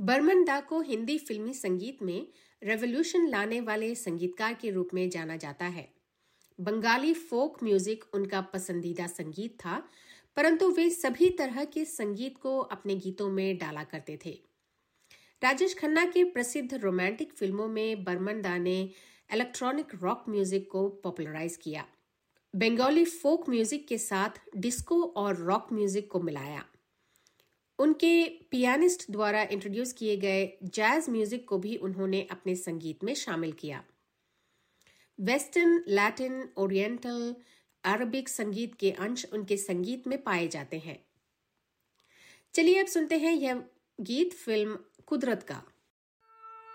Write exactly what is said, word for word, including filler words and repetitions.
बर्मन दा को हिंदी फिल्मी संगीत में रेवोल्यूशन लाने वाले संगीतकार के रूप में जाना जाता है। बंगाली फोक म्यूजिक उनका पसंदीदा संगीत था, परंतु वे सभी तरह के संगीत को अपने गीतों में डाला करते थे। राजेश खन्ना के प्रसिद्ध रोमांटिक फिल्मों में बर्मन दा ने इलेक्ट्रॉनिक रॉक म्यूजिक को पॉपुलराइज किया। बंगाली फोक म्यूजिक के साथ डिस्को और रॉक म्यूजिक को मिलाया। उनके पियानिस्ट द्वारा इंट्रोड्यूस किए गए जैज म्यूजिक को भी उन्होंने अपने संगीत में शामिल किया। वेस्टर्न, लैटिन, ओरिएंटल, अरबिक संगीत के अंश उनके संगीत में पाए जाते हैं। चलिए अब सुनते हैं यह गीत फिल्म कुदरत का।